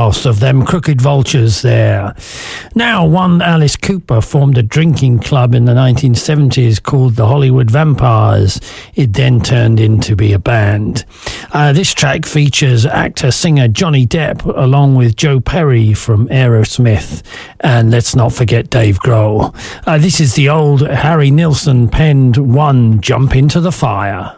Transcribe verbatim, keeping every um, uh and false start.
ethos of them crooked vultures there. Now, one Alice Cooper formed a drinking club in the nineteen seventies called the Hollywood Vampires. It then turned into be a band. Uh, this track features actor-singer Johnny Depp along with Joe Perry from Aerosmith, and let's not forget Dave Grohl. Uh, this is the old Harry Nilsson penned One Jump Into the Fire.